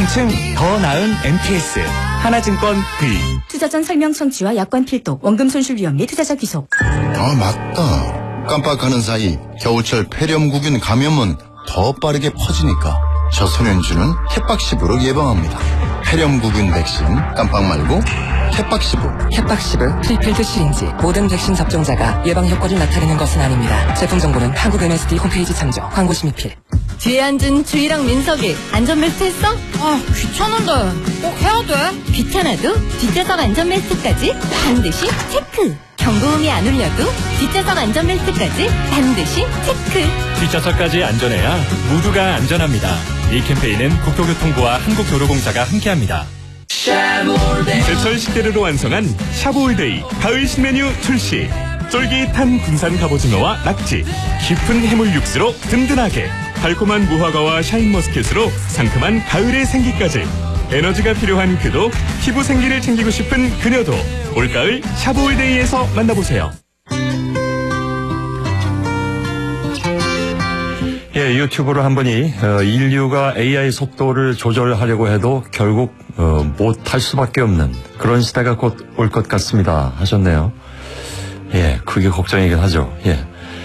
한층 더 나은 MTS 하나증권 V. 투자 전 설명 청취와 약관 필독, 원금 손실 위험 및 투자자 귀속. 아, 맞다. 깜빡하는 사이 겨울철 폐렴구균 감염은 더 빠르게 퍼지니까 저소년주는 햇박시브로 예방합니다. 폐렴구균 백신 깜빡 말고 햇박시브. 햇박시브 프리필드 시린지. 모든 백신 접종자가 예방 효과를 나타내는 것은 아닙니다. 제품 정보는 한국 MSD 홈페이지 참조. 광고 심의필. 뒤에 앉은 주희랑 민석이 안전벨트 했어? 아, 귀찮은데 꼭 해야 돼? 귀찮아도 뒷좌석 안전벨트까지 반드시 체크. 경고음이 안 울려도 뒷좌석 안전벨트까지 반드시 체크. 뒷좌석까지 안전해야 모두가 안전합니다. 이 캠페인은 국토교통부와 한국도로공사가 함께합니다. 제철 식재료로 완성한 샤브올데이 가을 신메뉴 출시. 쫄깃한 군산 갑오징어와 낙지, 깊은 해물 육수로 든든하게, 달콤한 무화과와 샤인머스켓으로 상큼한 가을의 생기까지. 에너지가 필요한 그도, 피부 생기를 챙기고 싶은 그녀도 올가을 샤브올데이에서 만나보세요. 예, 유튜브로 한 분이 인류가 AI 속도를 조절하려고 해도 결국 못할 수밖에 없는 그런 시대가 곧 올 것 같습니다 하셨네요. 예, 그게 걱정이긴 하죠. 예.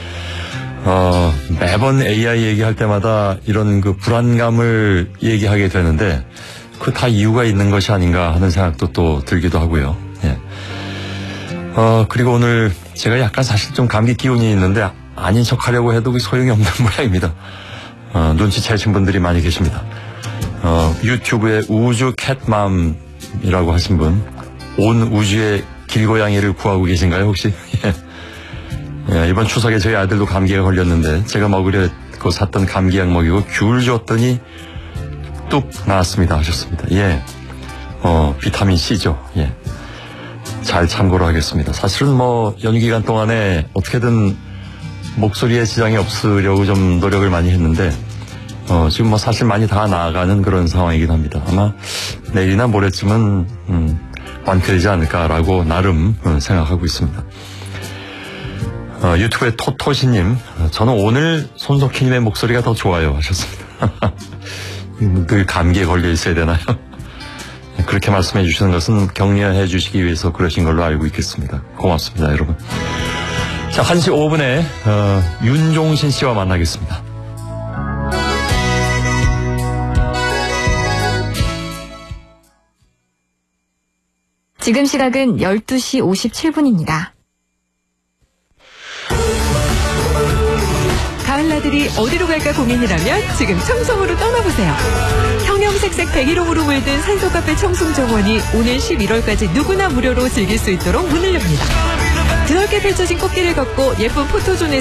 매번 AI 얘기할 때마다 이런 그 불안감을 얘기하게 되는데 그 다 이유가 있는 것이 아닌가 하는 생각도 또 들기도 하고요. 예. 그리고 오늘 제가 약간 사실 좀 감기 기운이 있는데 아닌 척 하려고 해도 소용이 없는 모양입니다. 눈치채신 분들이 많이 계십니다. 유튜브에 우주 캣맘이라고 하신 분, 온 우주의 길고양이를 구하고 계신가요 혹시? 예, 이번 추석에 저희 아들도 감기가 걸렸는데 제가 먹으려고 샀던 감기약 먹이고 귤 줬더니 뚝 나왔습니다 하셨습니다. 예, 비타민 C죠. 예, 잘 참고로 하겠습니다. 사실은 연휴 기간 동안에 어떻게든 목소리에 지장이 없으려고 좀 노력을 많이 했는데 지금 사실 많이 다 나아가는 그런 상황이긴 합니다. 아마 내일이나 모레쯤은 완쾌되지 않을까라고 나름 생각하고 있습니다. 유튜브의 토토시님, 저는 오늘 손석희님의 목소리가 더 좋아요 하셨습니다. 늘 감기에 걸려 있어야 되나요? 그렇게 말씀해 주시는 것은 격려해 주시기 위해서 그러신 걸로 알고 있겠습니다. 고맙습니다 여러분. 자, 1시 5분에 윤종신 씨와 만나겠습니다. 지금 시각은 12시 57분입니다. 가을나들이 어디로 갈까 고민이라면 지금 청송으로 떠나보세요. 형형색색 101호로 물든 산소카페 청송정원이 오늘 11월까지 누구나 무료로 즐길 수 있도록 문을 엽니다. 드넓게 펼쳐진 꽃길을 걷고 예쁜 포토존에